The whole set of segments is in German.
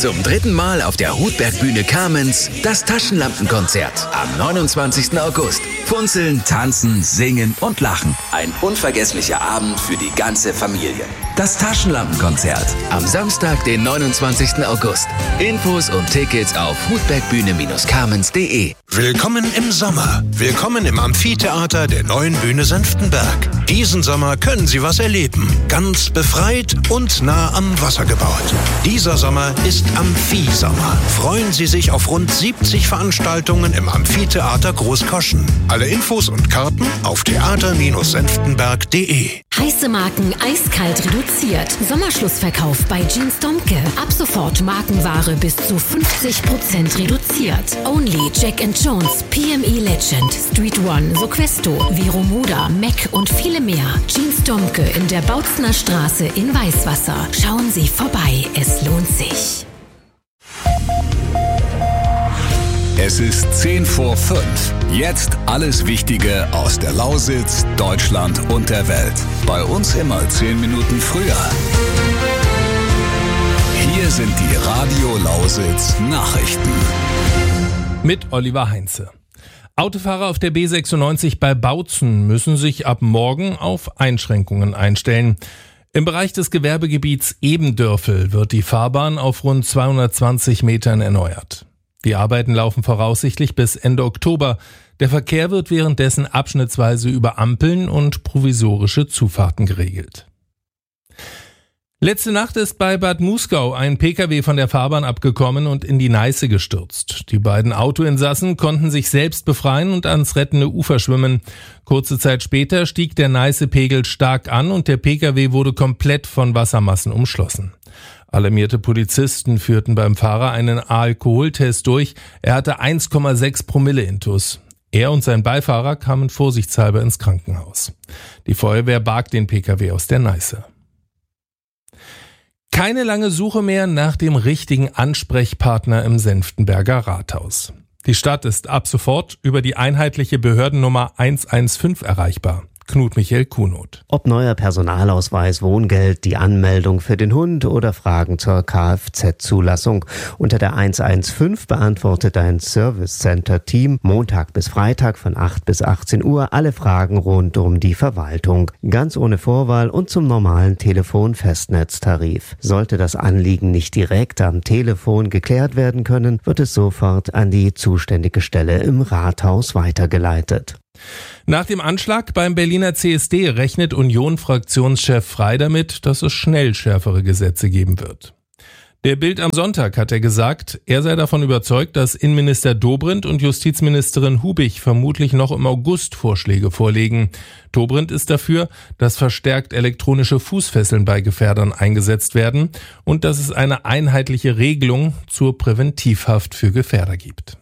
Zum 3. Mal auf der Hutbergbühne Kamenz das Taschenlampenkonzert am 29. August. Funzeln, tanzen, singen und lachen. Ein unvergesslicher Abend für die ganze Familie. Das Taschenlampenkonzert am Samstag, den 29. August. Infos und Tickets auf hutbergbühne-kamenz.de. Willkommen im Sommer. Willkommen im Amphitheater der neuen Bühne Senftenberg. Diesen Sommer können Sie was erleben. Ganz befreit und nah am Wasser gebaut. Dieser Sommer ist Amphi-Sommer. Freuen Sie sich auf rund 70 Veranstaltungen im Amphitheater Großkoschen. Alle Infos und Karten auf theater-senftenberg.de. Heiße Marken eiskalt reduziert. Sommerschlussverkauf bei Jeans Domke. Ab sofort Markenware bis zu 50% reduziert. Only Jack & Jones, PME Legend, Street One, Soquesto, Vero Moda, Mac und viele mehr. Jeans Domke in der Bautzner Straße in Weißwasser. Schauen Sie vorbei, es lohnt sich. Es ist 5:10. Jetzt alles Wichtige aus der Lausitz, Deutschland und der Welt. Bei uns immer 10 Minuten früher. Hier sind die Radio Lausitz Nachrichten. Mit Oliver Heinze. Autofahrer auf der B96 bei Bautzen müssen sich ab morgen auf Einschränkungen einstellen. Im Bereich des Gewerbegebiets Ebendörfel wird die Fahrbahn auf rund 220 Metern erneuert. Die Arbeiten laufen voraussichtlich bis Ende Oktober. Der Verkehr wird währenddessen abschnittsweise über Ampeln und provisorische Zufahrten geregelt. Letzte Nacht ist bei Bad Muskau ein Pkw von der Fahrbahn abgekommen und in die Neiße gestürzt. Die beiden Autoinsassen konnten sich selbst befreien und ans rettende Ufer schwimmen. Kurze Zeit später stieg der Neiße-Pegel stark an und der Pkw wurde komplett von Wassermassen umschlossen. Alarmierte Polizisten führten beim Fahrer einen Alkoholtest durch. Er hatte 1,6 Promille Intus. Er und sein Beifahrer kamen vorsichtshalber ins Krankenhaus. Die Feuerwehr barg den Pkw aus der Neiße. Keine lange Suche mehr nach dem richtigen Ansprechpartner im Senftenberger Rathaus. Die Stadt ist ab sofort über die einheitliche Behördennummer 115 erreichbar. Knut Michael Kuhnot. Ob neuer Personalausweis, Wohngeld, die Anmeldung für den Hund oder Fragen zur Kfz-Zulassung. Unter der 115 beantwortet ein Service-Center-Team Montag bis Freitag von 8 bis 18 Uhr alle Fragen rund um die Verwaltung. Ganz ohne Vorwahl und zum normalen Telefon-Festnetztarif. Sollte das Anliegen nicht direkt am Telefon geklärt werden können, wird es sofort an die zuständige Stelle im Rathaus weitergeleitet. Nach dem Anschlag beim Berliner CSD rechnet Union-Fraktionschef Frey damit, dass es schnell schärfere Gesetze geben wird. Der Bild am Sonntag hat er gesagt, er sei davon überzeugt, dass Innenminister Dobrindt und Justizministerin Hubich vermutlich noch im August Vorschläge vorlegen. Dobrindt ist dafür, dass verstärkt elektronische Fußfesseln bei Gefährdern eingesetzt werden und dass es eine einheitliche Regelung zur Präventivhaft für Gefährder gibt.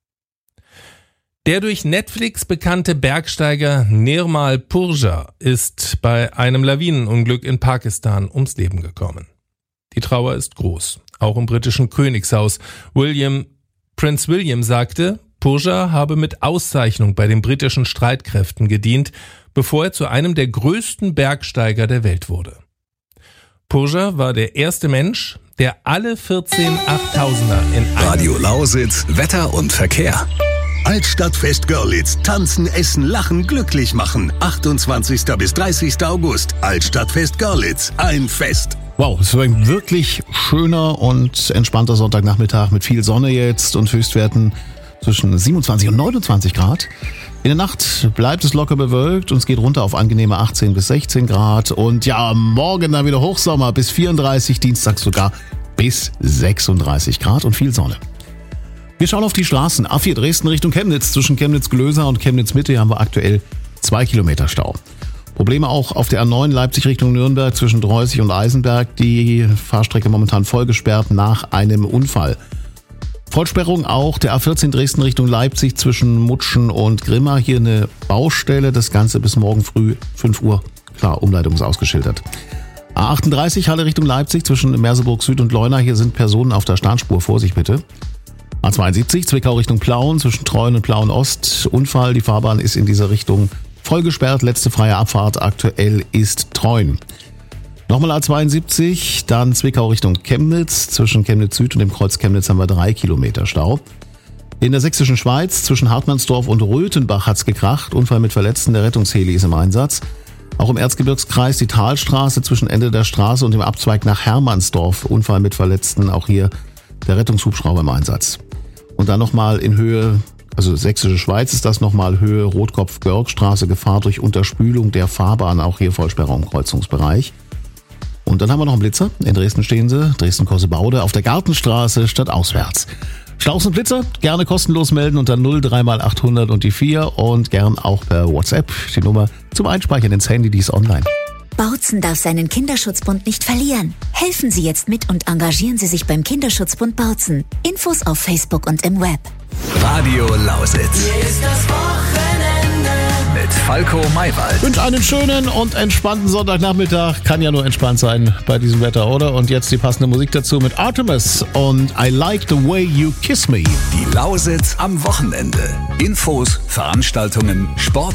Der durch Netflix bekannte Bergsteiger Nirmal Purja ist bei einem Lawinenunglück in Pakistan ums Leben gekommen. Die Trauer ist groß, auch im britischen Königshaus. Prinz William sagte, Purja habe mit Auszeichnung bei den britischen Streitkräften gedient, bevor er zu einem der größten Bergsteiger der Welt wurde. Purja war der erste Mensch, der alle 14 Achttausender in Radio Lausitz, Wetter und Verkehr. Altstadtfest Görlitz. Tanzen, essen, lachen, glücklich machen. 28. bis 30. August. Altstadtfest Görlitz. Ein Fest. Wow, es war ein wirklich schöner und entspannter Sonntagnachmittag mit viel Sonne jetzt und Höchstwerten zwischen 27 und 29 Grad. In der Nacht bleibt es locker bewölkt und es geht runter auf angenehme 18 bis 16 Grad. Und ja, morgen dann wieder Hochsommer bis 34, Dienstag sogar bis 36 Grad und viel Sonne. Wir schauen auf die Straßen. A4 Dresden Richtung Chemnitz. Zwischen Chemnitz-Glöser und Chemnitz-Mitte haben wir aktuell 2 Kilometer Stau. Probleme auch auf der A9 Leipzig Richtung Nürnberg zwischen Dreußig und Eisenberg. Die Fahrstrecke momentan voll gesperrt nach einem Unfall. Vollsperrung auch der A14 Dresden Richtung Leipzig zwischen Mutschen und Grimma. Hier eine Baustelle. Das Ganze bis morgen früh 5 Uhr. Klar, Umleitung ist ausgeschildert. A38 Halle Richtung Leipzig zwischen Merseburg Süd und Leuna. Hier sind Personen auf der Startspur. Vorsicht bitte. A72 Zwickau Richtung Plauen zwischen Treuen und Plauen Ost. Unfall, die Fahrbahn ist in dieser Richtung voll gesperrt. Letzte freie Abfahrt aktuell ist Treuen. Nochmal A72, dann Zwickau Richtung Chemnitz. Zwischen Chemnitz Süd und dem Kreuz Chemnitz haben wir 3 Kilometer Stau. In der sächsischen Schweiz zwischen Hartmannsdorf und Röthenbach hat's gekracht. Unfall mit Verletzten, der Rettungsheli ist im Einsatz. Auch im Erzgebirgskreis die Talstraße zwischen Ende der Straße und dem Abzweig nach Hermannsdorf. Unfall mit Verletzten, auch hier der Rettungshubschrauber im Einsatz. Und dann nochmal in Höhe, also sächsische Schweiz ist das nochmal Höhe Rotkopf-Görgstraße, Gefahr durch Unterspülung der Fahrbahn, auch hier Vollsperrung im Kreuzungsbereich. Und dann haben wir noch einen Blitzer. In Dresden stehen sie, Dresden-Korsebaude, auf der Gartenstraße statt auswärts. Staus und Blitzer, gerne kostenlos melden unter 03x800 und die 4 und gern auch per WhatsApp. Die Nummer zum Einspeichern ins Handy, die ist online. Bautzen darf seinen Kinderschutzbund nicht verlieren. Helfen Sie jetzt mit und engagieren Sie sich beim Kinderschutzbund Bautzen. Infos auf Facebook und im Web. Radio Lausitz. Hier ist das Wochenende Mit Falco Maywald. Und einen schönen und entspannten Sonntagnachmittag. Kann ja nur entspannt sein bei diesem Wetter, oder? Und jetzt die passende Musik dazu mit Artemis und I Like the Way You Kiss Me. Die Lausitz am Wochenende. Infos, Veranstaltungen, Sport